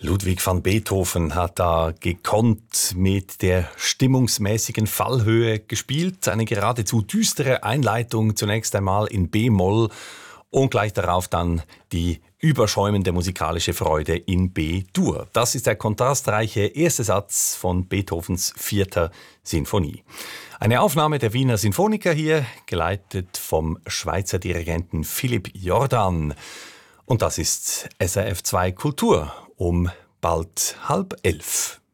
Ludwig van Beethoven hat da gekonnt mit der stimmungsmäßigen Fallhöhe gespielt. Eine geradezu düstere Einleitung zunächst einmal in B-Moll und gleich darauf dann die überschäumende musikalische Freude in B-Dur. Das ist der kontrastreiche erste Satz von Beethovens 4. Sinfonie. Eine Aufnahme der Wiener Sinfoniker hier, geleitet vom Schweizer Dirigenten Philipp Jordan. Und das ist SRF 2 Kultur um bald 10:30.